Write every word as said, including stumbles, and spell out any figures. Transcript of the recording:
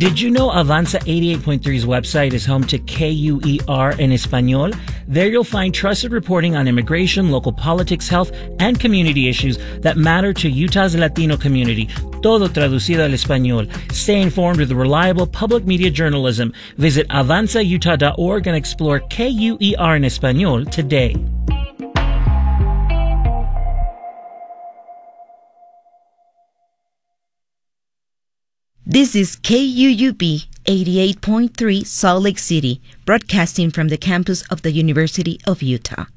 Did you know Avanza eighty-eight point three's website is home to K U E R en Español? There you'll find trusted reporting on immigration, local politics, health, and community issues that matter to Utah's Latino community. Todo traducido al español. Stay informed with reliable public media journalism. Visit avanza utah dot org and explore K U E R en Español today. This is K U U B eighty-eight point three Salt Lake City, broadcasting from the campus of the University of Utah.